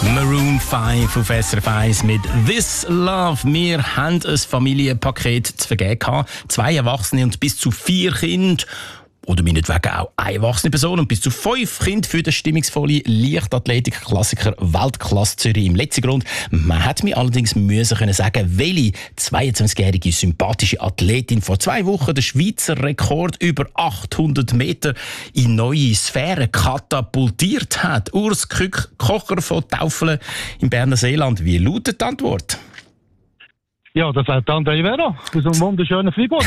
Maroon 5 auf SRF 1 mit «This Love». Wir haben ein Familienpaket zu vergeben gehabt. 2 Erwachsene und bis zu 4 Kinder. Oder meinetwegen auch eine erwachsene Person und bis zu 5 Kinder für den stimmungsvollen Leichtathletik-Klassiker Weltklasse Zürich im letzten Grund. Man hat mir allerdings können sagen, welche 22-jährige sympathische Athletin vor 2 Wochen den Schweizer Rekord über 800 Meter in neue Sphären katapultiert hat. Urs Kocher von Taufelen im Berner Seeland. Wie lautet die Antwort? Ja, das hat André Vero aus einem wunderschönen Freiburg.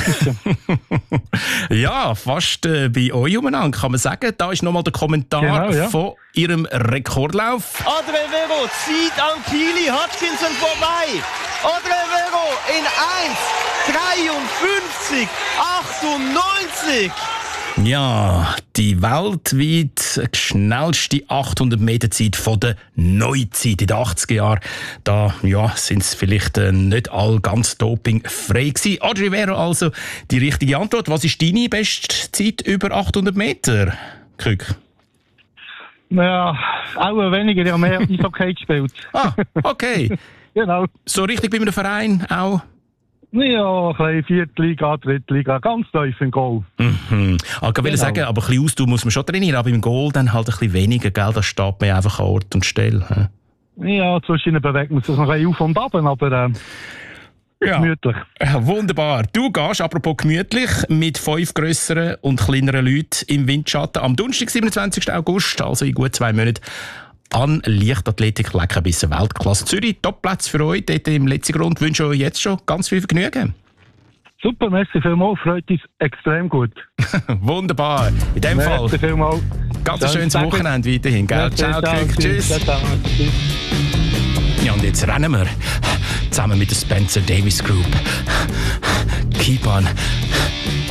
Ja, fast bei euch umeinander, kann man sagen. Da ist nochmal der Kommentar von ihrem Rekordlauf. André Vero zieht an Kili Hutchinson vorbei. André Vero in 1,53,98. Ja, die weltweit schnellste 800 Meter Zeit von der Neuzeit in den 80er Jahren. Da sind es vielleicht nicht alle ganz dopingfrei gewesen. André Vero also die richtige Antwort. Was ist deine Bestzeit über 800 Meter, Kück? Ja, auch weniger, ja mehr Eishockey gespielt. Ah, okay. Genau. So richtig bei einem Verein auch? Ja, ein bisschen 4. Liga, 3. Liga, ganz tief im Goal. Mhm. Ich wollte sagen, aber ein bisschen Ausdauer muss man schon trainieren, aber im Goal dann halt ein bisschen weniger, gell? Da steht man einfach an Ort und Stelle. Ja, zwischen bewegt man sich noch ein bisschen auf und ab, aber gemütlich. Ja, wunderbar. Du gehst, apropos gemütlich, mit 5 grösseren und kleineren Leuten im Windschatten am Donnerstag, 27. August, also in gut 2 Monaten, an Leichtathletik Leckerbissen Weltklasse Zürich. Top-Plätze für euch dort im letzten Grund. Ich wünsche euch jetzt schon ganz viel Vergnügen. Super, merci vielmals. Freut uns extrem gut. Wunderbar. In dem Fall. Vielmals. Ganz ein schönes Wochenende weiterhin. Gell? Ciao, tschüss. Ja, und jetzt rennen wir zusammen mit der Spencer Davis Group. Keep on